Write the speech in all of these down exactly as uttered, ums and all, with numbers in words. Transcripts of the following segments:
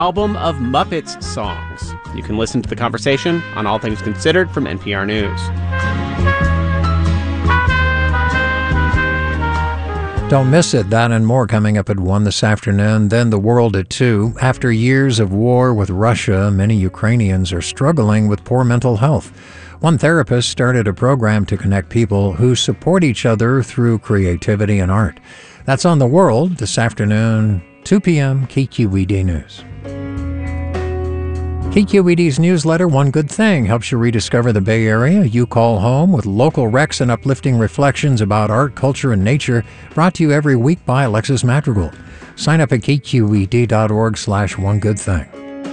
album of Muppets songs. You can listen to the conversation on All Things Considered from N P R News. Don't miss it. That and more coming up at one this afternoon. Then The World at two. After years of war with Russia, many Ukrainians are struggling with poor mental health. One therapist started a program to connect people who support each other through creativity and art. That's on The World this afternoon, two p.m. K Q E D News. K Q E D's newsletter, One Good Thing, helps you rediscover the Bay Area you call home with local recs and uplifting reflections about art, culture, and nature, brought to you every week by Alexis Madrigal. Sign up at kqed.org slash one good thing.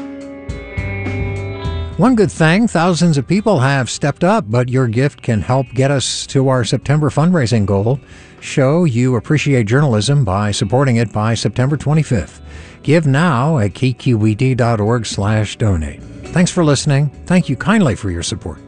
One good thing, thousands of people have stepped up, but your gift can help get us to our September fundraising goal. Show you appreciate journalism by supporting it by September twenty-fifth. Give now at kqed.org slash donate. Thanks for listening. Thank you kindly for your support.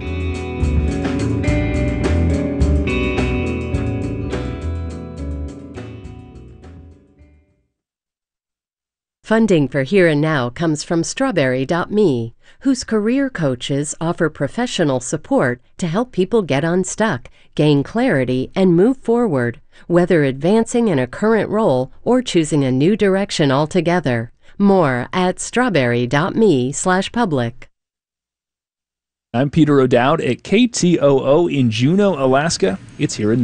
Funding for Here and Now comes from Strawberry dot me, whose career coaches offer professional support to help people get unstuck, gain clarity, and move forward, whether advancing in a current role or choosing a new direction altogether. More at strawberry dot me slash public. I'm Peter O'Dowd at K T O O in Juneau, Alaska. It's Here and Now.